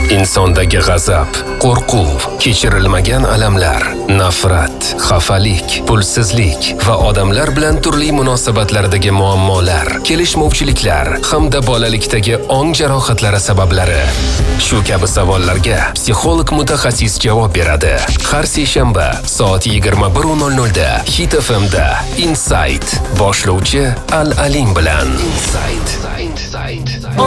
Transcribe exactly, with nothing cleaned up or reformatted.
Insondagi g'azab, qo'rquv, kechirilmagan alamlar, nafrat, xafalik, pulsizlik va odamlar bilan turli munosabatlardagi muammolar, kelishmovchiliklar hamda bolalikdagi ong jarohatlari sabablari. Shu kabi savollarga psixolog mutaxassis javob beradi. Har seshanba soat yigirma bir nol nol da Hit F M da Insight boshlovchi Al Alim bilan. Insight.